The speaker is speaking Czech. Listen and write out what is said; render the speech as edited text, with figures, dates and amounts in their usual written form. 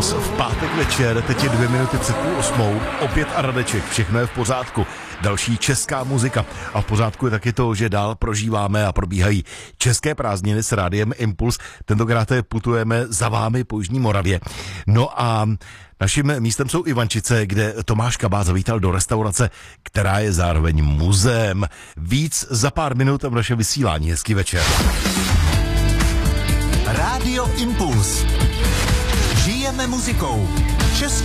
Impuls v pátek večer, teď je 2 minuty před 7:30, opět a Radeček, všechno je v pořádku. Další česká muzika. A v pořádku je taky to, že dál prožíváme a probíhají české prázdniny s rádiem Impuls. Tentokrát putujeme za vámi po Jižní Moravě. No a naším místem jsou Ivančice, kde Tomáš Kabá zavítal do restaurace, která je zároveň muzeem. Víc za pár minut v našem vysílání. Hezký večer. Rádio Impuls. Žijeme muzikou.